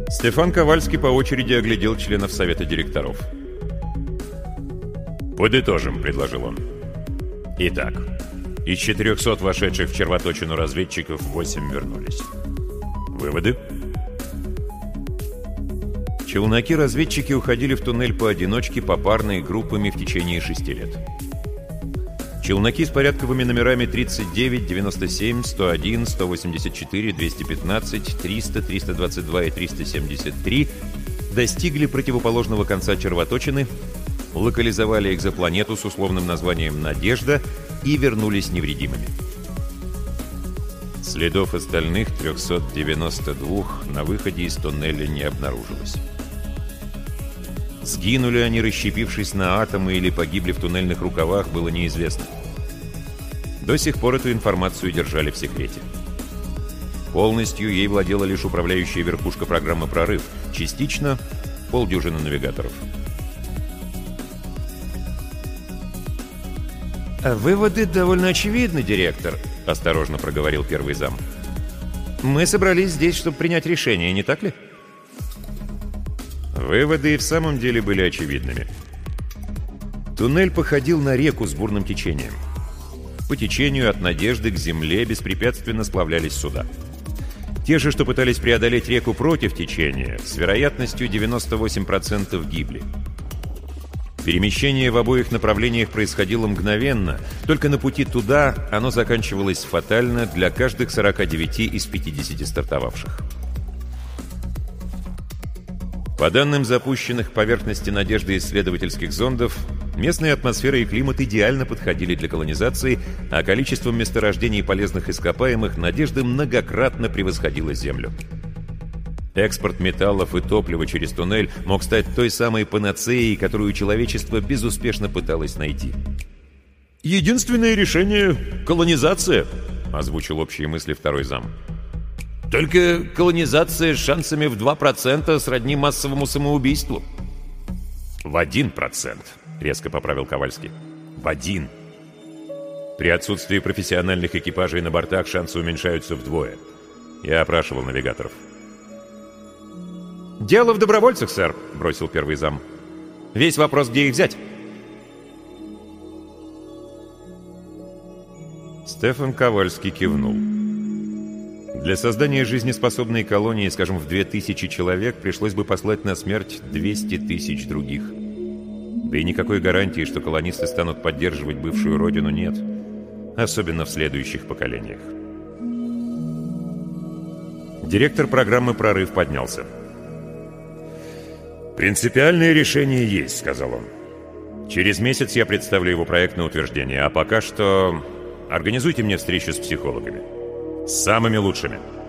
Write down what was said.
Стефан Ковальский по очереди оглядел членов совета директоров. «Подытожим», — предложил он. «Итак, из 400 вошедших в червоточину разведчиков 8 вернулись. Выводы?» Челноки-разведчики уходили в туннель поодиночке, попарно и группами в течение 6 лет. Челноки с порядковыми номерами 39, 97, 101, 184, 215, 300, 322 и 373 достигли противоположного конца червоточины, локализовали экзопланету с условным названием «Надежда» и вернулись невредимыми. Следов остальных 392 на выходе из туннеля не обнаружилось. Сгинули они, расщепившись на атомы, или погибли в туннельных рукавах, было неизвестно. До сих пор эту информацию держали в секрете. Полностью ей владела лишь управляющая верхушка программы «Прорыв», частично полдюжины навигаторов. «Выводы довольно очевидны, директор», — осторожно проговорил первый зам. «Мы собрались здесь, чтобы принять решение, не так ли?» Выводы и в самом деле были очевидными. Туннель походил на реку с бурным течением. По течению от Надежды к Земле беспрепятственно сплавлялись суда. Те же, что пытались преодолеть реку против течения, с вероятностью 98% гибли. Перемещение в обоих направлениях происходило мгновенно, только на пути туда оно заканчивалось фатально для каждых 49 из 50 стартовавших. По данным запущенных к поверхности Надежды исследовательских зондов, местная атмосфера и климат идеально подходили для колонизации, а количеством месторождений полезных ископаемых Надежда многократно превосходила Землю. Экспорт металлов и топлива через туннель мог стать той самой панацеей, которую человечество безуспешно пыталось найти. «Единственное решение — колонизация», — озвучил общие мысли второй зам. «Только колонизация с шансами в 2% сродни массовому самоубийству». «В 1%, — резко поправил Ковальский. «В 1%. При отсутствии профессиональных экипажей на бортах шансы уменьшаются вдвое. Я опрашивал навигаторов». «Дело в добровольцах, сэр», — бросил первый зам. «Весь вопрос, где их взять?» Стефан Ковальский кивнул. Для создания жизнеспособной колонии, скажем, в 2000 человек, пришлось бы послать на смерть 200 тысяч других. Да и никакой гарантии, что колонисты станут поддерживать бывшую родину, нет. Особенно в следующих поколениях. Директор программы «Прорыв» поднялся. «Принципиальное решение есть», — сказал он. «Через месяц я представлю его проект на утверждение, а пока что организуйте мне встречу с психологами. С самыми лучшими».